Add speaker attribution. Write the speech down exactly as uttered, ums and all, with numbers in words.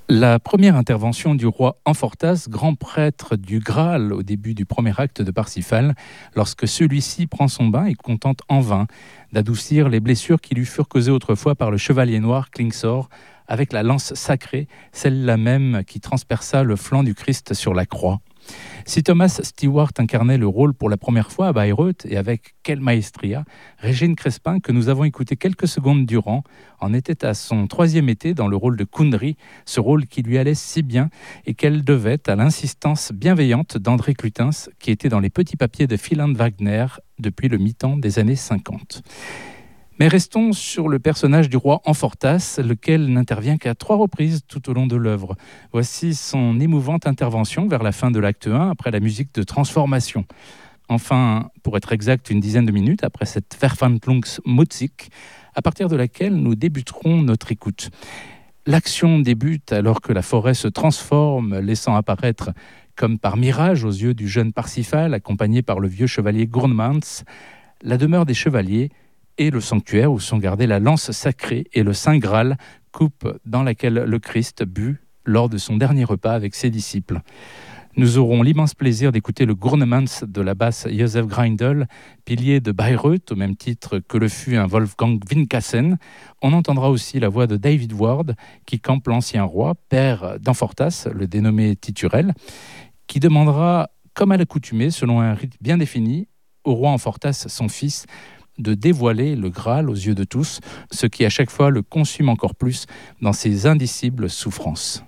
Speaker 1: La première intervention du roi Amfortas, grand prêtre du Graal au début du premier acte de Parsifal, lorsque celui-ci prend son bain et contente en vain d'adoucir les blessures qui lui furent causées autrefois par le chevalier noir Klingsor avec la lance sacrée, celle-là même qui transperça le flanc du Christ sur la croix. Si Thomas Stewart incarnait le rôle pour la première fois à Bayreuth, et avec quelle maestria, Régine Crespin, que nous avons écouté quelques secondes durant, en était à son troisième été dans le rôle de Kundry, ce rôle qui lui allait si bien et qu'elle devait à l'insistance bienveillante d'André Clutens, qui était dans les petits papiers de Philande Wagner depuis le mi-temps des années cinquante. Mais restons sur le personnage du roi Amfortas, lequel n'intervient qu'à trois reprises tout au long de l'œuvre. Voici son émouvante intervention vers la fin de l'acte un, après la musique de transformation. Enfin, pour être exact, une dizaine de minutes après cette Verwandlungsmusik, à partir de laquelle nous débuterons notre écoute. L'action débute alors que la forêt se transforme, laissant apparaître, comme par mirage aux yeux du jeune Parsifal, accompagné par le vieux chevalier Gurnemans, la demeure des chevaliers et le sanctuaire où sont gardées la lance sacrée et le Saint Graal, coupe dans laquelle le Christ but lors de son dernier repas avec ses disciples. Nous aurons l'immense plaisir d'écouter le Gurnemans de la basse Joseph Greindl, pilier de Bayreuth, au même titre que le fut un Wolfgang Winkassen. On entendra aussi la voix de David Ward, qui campe l'ancien roi, père d'Amfortas, le dénommé Titurel, qui demandera, comme à l'accoutumée, selon un rite bien défini, au roi Amfortas, son fils, de dévoiler le Graal aux yeux de tous, ce qui à chaque fois le consume encore plus dans ses indicibles souffrances.